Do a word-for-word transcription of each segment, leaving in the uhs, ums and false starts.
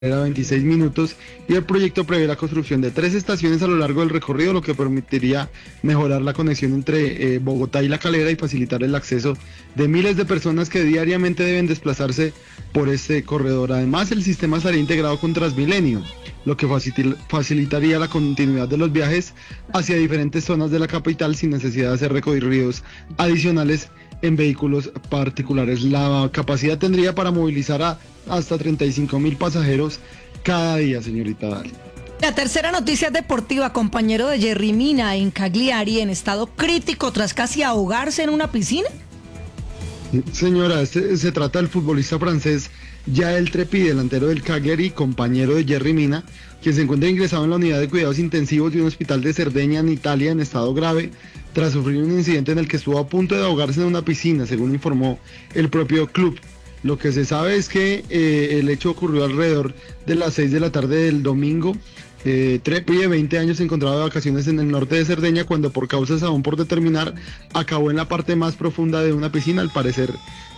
Era veintiséis minutos y el proyecto prevé la construcción de tres estaciones a lo largo del recorrido, lo que permitiría mejorar la conexión entre eh, Bogotá y La Calera y facilitar el acceso de miles de personas que diariamente deben desplazarse por este corredor. Además, el sistema estaría integrado con Transmilenio, lo que facil- facilitaría la continuidad de los viajes hacia diferentes zonas de la capital sin necesidad de hacer recorridos adicionales en vehículos particulares. La capacidad tendría para movilizar a hasta treinta y cinco mil pasajeros cada día, señorita Dalia. La tercera noticia deportiva, compañero de Yerry Mina en Cagliari en estado crítico tras casi ahogarse en una piscina. Señora, este, se trata del futbolista francés Yael Trepi, delantero del Cagliari, compañero de Yerry Mina, quien se encuentra ingresado en la unidad de cuidados intensivos de un hospital de Cerdeña en Italia en estado grave tras sufrir un incidente en el que estuvo a punto de ahogarse en una piscina, según informó el propio club. Lo que se sabe es que eh, el hecho ocurrió alrededor de las seis de la tarde del domingo. Eh, Trepi, de veinte años, se encontraba de vacaciones en el norte de Cerdeña cuando, por causas aún por determinar, acabó en la parte más profunda de una piscina. Al parecer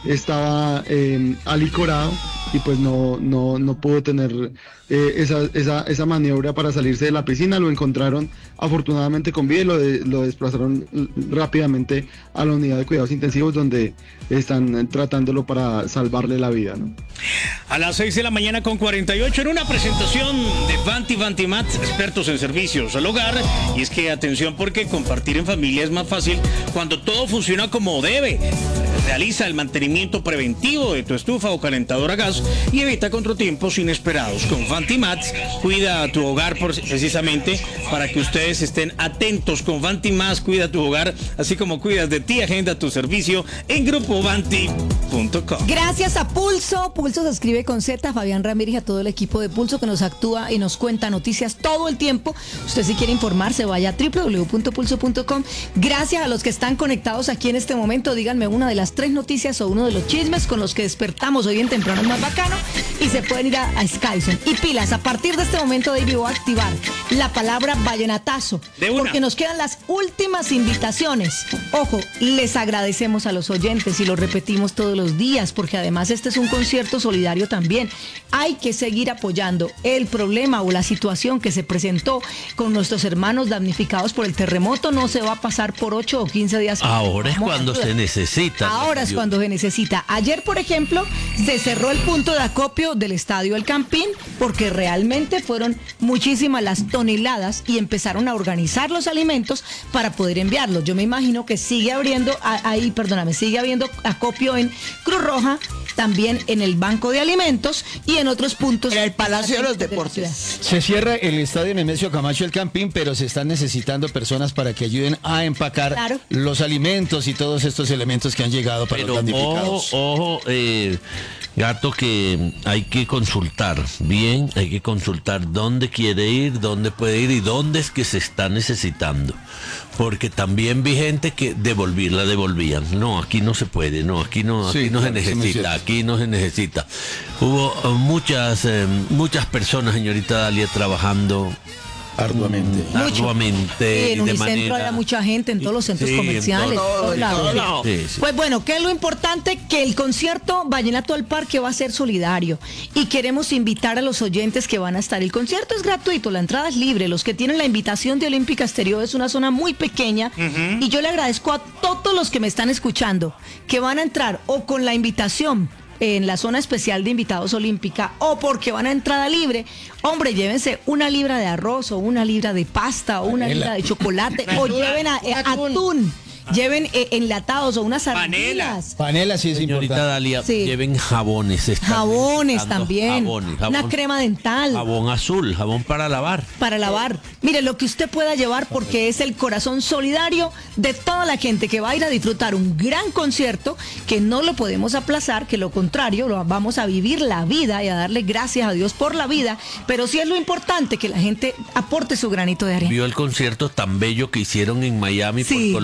estaba eh, alicorado y pues no, no, no pudo tener eh, esa, esa, esa maniobra para salirse de la piscina. Lo encontraron afortunadamente con vida y lo, de, lo desplazaron rápidamente a la unidad de cuidados intensivos, donde están tratándolo para salvarle la vida, ¿no? A las seis de la mañana con cuarenta y ocho en una presentación de Vanti Vantimat, expertos en servicios al hogar. Y es que atención, porque compartir en familia es más fácil cuando todo funciona como debe. Realiza el mantenimiento preventivo de tu estufa o calentador a gas y evita contratiempos inesperados. Con Vantimat cuida tu hogar por, precisamente para que ustedes estén atentos. Con Vantimat cuida tu hogar, así como cuidas de ti. Agenda tu servicio en grupo vanti punto com. Gracias a Pulso. Pulso se escribe con Z. Fabián Ramírez y a todo el equipo de Pulso que nos actúa y nos cuenta noticias todo el tiempo. Usted, si quiere informarse, vaya a doble u doble u doble u punto pulso punto com. Gracias a los que están conectados aquí en este momento. Díganme una de las tres noticias o uno de los chismes con los que despertamos hoy en Temprano Más Bacano y se pueden ir a, a Skyson. Y pilas, a partir de este momento, David, voy a activar la palabra vallenatazo, de una, porque nos quedan las últimas invitaciones. Ojo, les agradecemos a los oyentes y lo repetimos todos los días, porque además este es un concierto solidario también. Hay que seguir apoyando. El problema o la situación que se presentó con nuestros hermanos damnificados por el terremoto no se va a pasar por ocho o quince días. Ahora es cuando se necesita. Ahora es cuando se necesita. Ayer, por ejemplo, se cerró el punto de acopio del Estadio El Campín porque realmente fueron muchísimas las toneladas y empezaron a organizar los alimentos para poder enviarlos. Yo me imagino que sigue abriendo, ahí, perdóname, sigue habiendo acopio en Cruz Roja, también en el Banco de Alimentos y en otros puntos. En el Palacio de los Deportes. Se cierra el estadio Nemesio Camacho El Campín, pero se están necesitando personas para que ayuden a empacar Claro. los alimentos y todos estos elementos que han llegado para Pero los damnificados. ojo, ojo, eh, Gato, que hay que consultar bien, hay que consultar dónde quiere ir, dónde puede ir y dónde es que se está necesitando. Porque también vi gente que devolvirla, devolvían. No, aquí no se puede, no, aquí no, aquí Sí, no claro, se eso es muy necesita, cierto. aquí no se necesita. Hubo eh, muchas, eh, muchas personas, señorita Dalia, trabajando Arduamente. mm, arduamente. Sí, y en de Unicentro manera- había mucha gente, en todos los centros Sí, en comerciales, todo- en todos en lados. todo Sí. lado. Sí, sí. Pues bueno, ¿qué es lo importante? Que el concierto Vallenato al Parque va a ser solidario y queremos invitar a los oyentes que van a estar. El concierto es gratuito, la entrada es libre. Los que tienen la invitación de Olímpica Exterior, es una zona muy pequeña, y yo le agradezco a todos los que me están escuchando que van a entrar o con la invitación en la zona especial de invitados olímpica o porque van a entrada libre. Hombre, llévense una libra de arroz o una libra de pasta o una Panela. libra de chocolate o lleven a- eh, atún. Lleven eh, enlatados o unas sardinas. Panela sí es Señorita importante. Dalia, Sí. lleven jabones. están Jabones necesitando también. jabones, Una jabón- crema dental Jabón azul, jabón para lavar. para lavar. Mire, lo que usted pueda llevar, porque es el corazón solidario de toda la gente que va a ir a disfrutar un gran concierto, que no lo podemos aplazar, que lo contrario, lo vamos a vivir la vida y a darle gracias a Dios por la vida, pero sí es lo importante que la gente aporte su granito de arena. Vio el concierto tan bello que hicieron en Miami Sí, por Colombia y Venezuela.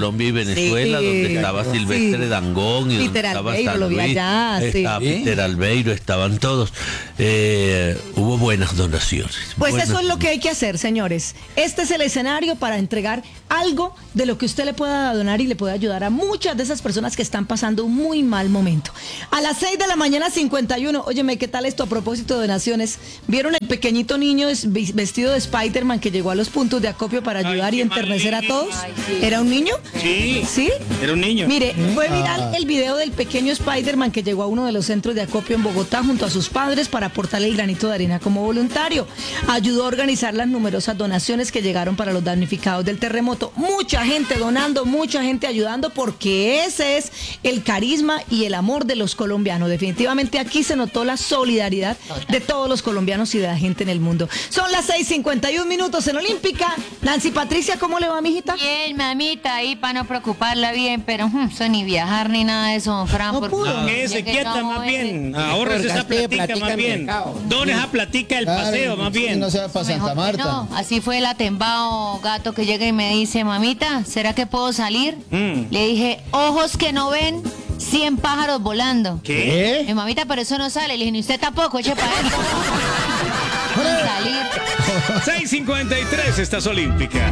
Venezuela, Sí. donde estaba Silvestre Sí. Dangond y donde Peter estaba Albeiro, San lo vi Luis, allá, sí. estaba ¿Sí? Peter Albeiro, estaban todos. Eh, hubo buenas donaciones. Pues buenas eso es lo que hay que hacer, señores. Este es el escenario para entregar algo de lo que usted le pueda donar y le pueda ayudar a muchas de esas personas que están pasando un muy mal momento. A las seis de la mañana, cincuenta y uno. Óyeme, ¿qué tal esto a propósito de donaciones? ¿Vieron el pequeñito niño es- vestido de Spider-Man que llegó a los puntos de acopio para ayudar Ay, y qué enternecer a maravilla. todos? Ay, sí. ¿Era un niño? Sí. ¿Sí? Era un niño. Mire, fue Ah. viral el video del pequeño Spider-Man que llegó a uno de los centros de acopio en Bogotá junto a sus padres para aportarle el granito de arena como voluntario. Ayudó a organizar las numerosas donaciones que llegaron para los damnificados del terremoto. Mucha gente donando, mucha gente ayudando, porque ese es el carisma y el amor de los colombianos. Definitivamente aquí se notó la solidaridad de todos los colombianos y de la gente en el mundo. Son las seis cincuenta y un minutos en Olímpica. Nancy Patricia, ¿cómo le va, mijita? Bien, mamita, ahí para no preocuparla bien, pero mm, eso ni viajar ni nada de eso, don Fran. No porque- pudo. Ya Quédese que quieta estamos más en- bien. Ahorres esa gaste platica platica más en bien. mercado. Done esa platica del Claro, paseo más sí, bien. No se va para Mejor Santa que Marta. no. Así fue el atembado gato que llega y me dice, mamita, ¿será que puedo salir? Mm. Le dije, ojos que no ven, cien pájaros volando. ¿Qué? Mi mamita, pero eso no sale. Le dije, ni usted tampoco, eche para adentro. Salir. seis cincuenta y tres, estás Olímpica.